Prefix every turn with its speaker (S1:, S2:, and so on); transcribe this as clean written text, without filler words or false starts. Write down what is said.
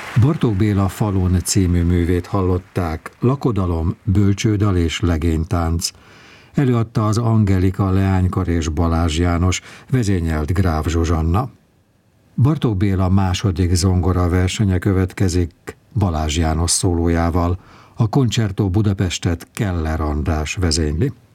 S1: Bartók Béla Falun című művét hallották, lakodalom, bölcsődal és legénytánc. Előadta az Angelika Leánykar és Balázs János, vezényelt Gráf Zsuzsanna. Bartók Béla második zongora versenye következik Balázs János szólójával. A Concerto Budapestet Keller András vezényli.